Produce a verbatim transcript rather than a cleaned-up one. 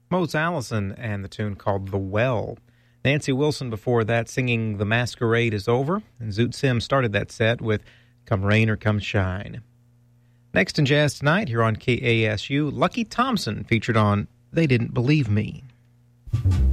Mose Allison and the tune called The Well. Nancy Wilson before that singing The Masquerade Is Over, and Zoot Sims started that set with Come Rain or Come Shine. Next in Jazz Tonight here on K A S U, Lucky Thompson featured on They Didn't Believe Me.